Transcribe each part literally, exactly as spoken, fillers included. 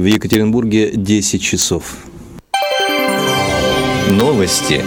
Екатеринбурге десять часов. Новости.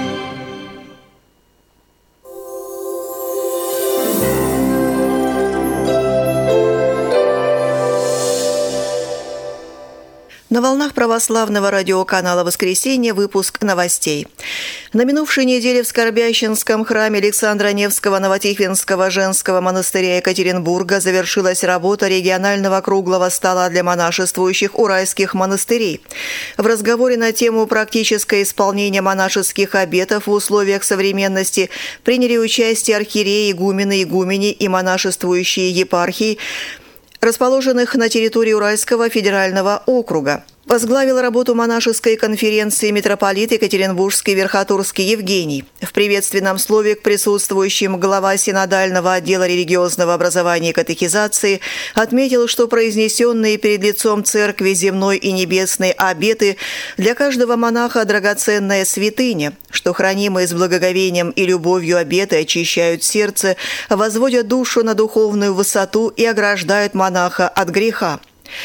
На волнах православного радиоканала «Воскресенье» выпуск новостей. На минувшей неделе в Скорбященском храме Александра Невского Новотихвинского женского монастыря Екатеринбурга завершилась работа регионального круглого стола для монашествующих уральских монастырей. В разговоре на тему «Практическое исполнение монашеских обетов в условиях современности» приняли участие архиереи, игумены, игумени и монашествующие епархии, расположенных на территории Уральского федерального округа. Возглавил работу монашеской конференции митрополит Екатеринбургский Верхотурский Евгений. В приветственном слове к присутствующим глава синодального отдела религиозного образования и катехизации отметил, что произнесенные перед лицом церкви земной и небесной обеты для каждого монаха драгоценная святыня, что хранимые с благоговением и любовью обеты очищают сердце, возводят душу на духовную высоту и ограждают монаха от греха.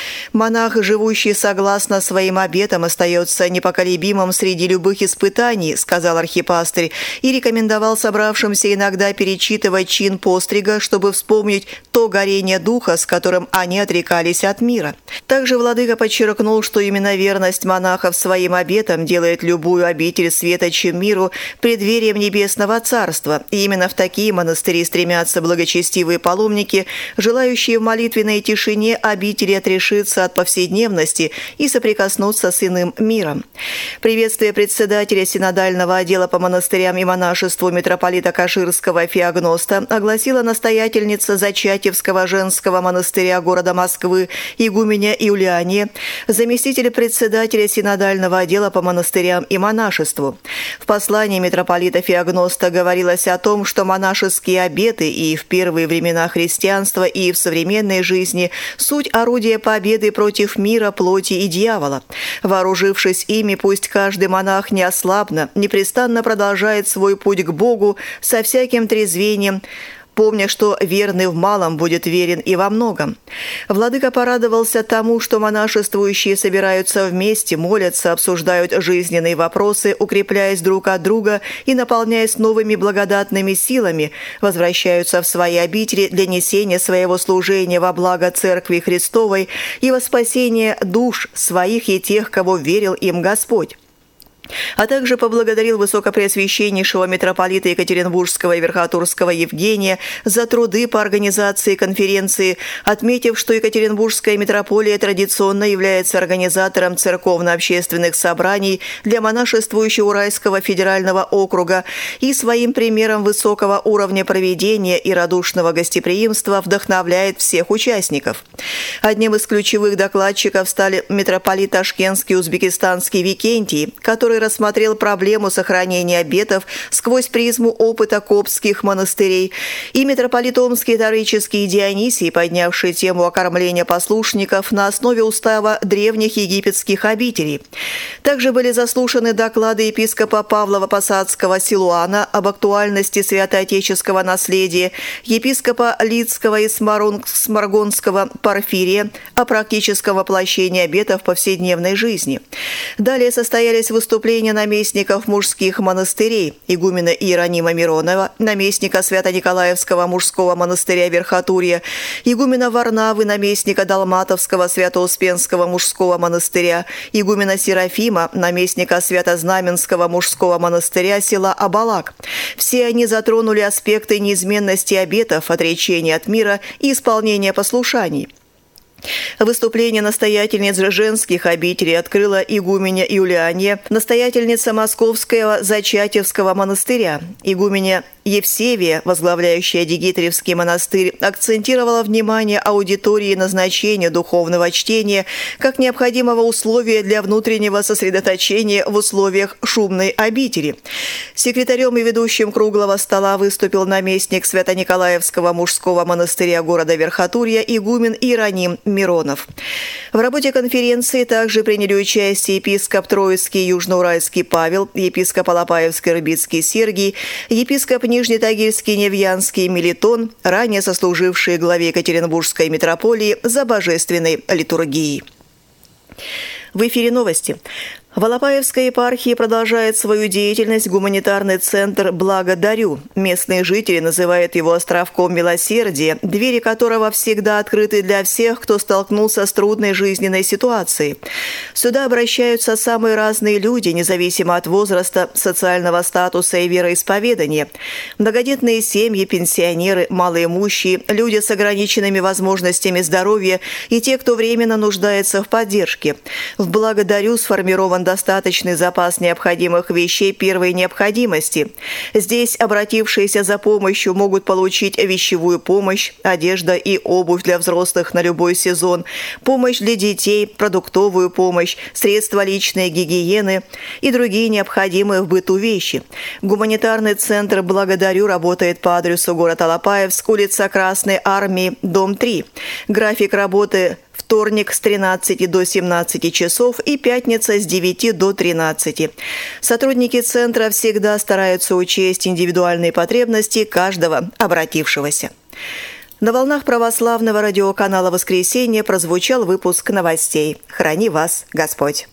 Монах, живущий согласно своим обетам, остается непоколебимым среди любых испытаний, сказал архипастырь, и рекомендовал собравшимся иногда перечитывать чин пострига, чтобы вспомнить то горение духа, с которым они отрекались от мира. Также владыка подчеркнул, что именно верность монахов своим обетам делает любую обитель светочем миру преддверием небесного царства, и именно в такие монастыри стремятся благочестивые паломники, желающие в молитвенной тишине обители отрешиться решиться от повседневности и соприкоснуться с иным миром. Приветствие председателя синодального отдела по монастырям и монашеству митрополита Каширского Феогноста огласила настоятельница Зачатьевского женского монастыря города Москвы игуменя Юлиания, заместитель председателя синодального отдела по монастырям и монашеству. В послании митрополита Феогноста говорилось о том, что монашеские обеты и в первые времена христианства, и в современной жизни суть орудия победы против мира, плоти и дьявола. Вооружившись ими, пусть каждый монах неослабно, непрестанно продолжает свой путь к Богу со всяким трезвением, помня, что верный в малом будет верен и во многом. Владыка порадовался тому, что монашествующие собираются вместе, молятся, обсуждают жизненные вопросы, укрепляясь друг от друга и наполняясь новыми благодатными силами, возвращаются в свои обители для несения своего служения во благо Церкви Христовой и во спасение душ своих и тех, кого верил им Господь. А также поблагодарил высокопреосвященнейшего митрополита Екатеринбургского и Верхотурского Евгения за труды по организации конференции, отметив, что Екатеринбургская митрополия традиционно является организатором церковно-общественных собраний для монашествующего Уральского федерального округа и своим примером высокого уровня проведения и радушного гостеприимства вдохновляет всех участников. Одним из ключевых докладчиков стали митрополит Ташкентский узбекистанский Викентий, который рассмотрел проблему сохранения обетов сквозь призму опыта коптских монастырей, и митрополит Омский Таврический Дионисий, поднявший тему окормления послушников на основе устава древних египетских обителей. Также были заслушаны доклады епископа Павлова-Посадского Силуана об актуальности святоотеческого наследия, епископа Лидского и Сморгонского Порфирия о практическом воплощении обетов в повседневной жизни. Далее состоялись выступления наместников мужских монастырей, игумена Иеронима Миронова, наместника Свято-Николаевского мужского монастыря Верхотурья, игумена Варнавы, наместника Далматовского Свято-Успенского мужского монастыря, игумена Серафима, наместника Свято-Знаменского мужского монастыря села Абалак. Все они затронули аспекты неизменности обетов, отречения от мира и исполнения послушаний. Выступление настоятельниц женских обителей открыла игуменя Юлиания, настоятельница Московского Зачатьевского монастыря. Игуменя Евсевия, возглавляющая Дегитревский монастырь, акцентировала внимание аудитории на значение духовного чтения как необходимого условия для внутреннего сосредоточения в условиях шумной обители. Секретарем и ведущим круглого стола выступил наместник Свято-Николаевского мужского монастыря города Верхотурья игумен Иероним Миронов. В работе конференции также приняли участие епископ Троицкий Южноуральский Павел, епископ Алапаевский Рыбицкий Сергий, епископ Нижнетагильский Невьянский Мелитон, ранее сослужившие главе Екатеринбургской митрополии за божественной литургией. В эфире новости. В Алапаевской епархии продолжает свою деятельность гуманитарный центр «Благодарю». Местные жители называют его островком милосердия, двери которого всегда открыты для всех, кто столкнулся с трудной жизненной ситуацией. Сюда обращаются самые разные люди, независимо от возраста, социального статуса и вероисповедания. Многодетные семьи, пенсионеры, малоимущие, люди с ограниченными возможностями здоровья и те, кто временно нуждается в поддержке. В «Благодарю» сформирован достаточный запас необходимых вещей первой необходимости. Здесь обратившиеся за помощью могут получить вещевую помощь, одежда и обувь для взрослых на любой сезон, помощь для детей, продуктовую помощь, средства личной гигиены и другие необходимые в быту вещи. Гуманитарный центр «Благодарю» работает по адресу город Алапаевск, улица Красной Армии, дом три. График работы – вторник с тринадцати до семнадцати часов и пятница с девяти до тринадцати. Сотрудники центра всегда стараются учесть индивидуальные потребности каждого обратившегося. На волнах православного радиоканала «Воскресенье» прозвучал выпуск новостей. Храни вас Господь!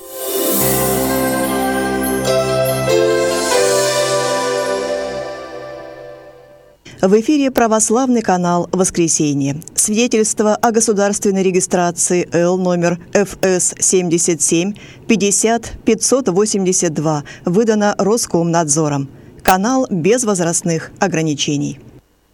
В эфире православный канал «Воскресенье». Свидетельство о государственной регистрации Л номер Ф С семьдесят семь пятьдесят пятьсот восемьдесят два выдано Роскомнадзором. Канал без возрастных ограничений.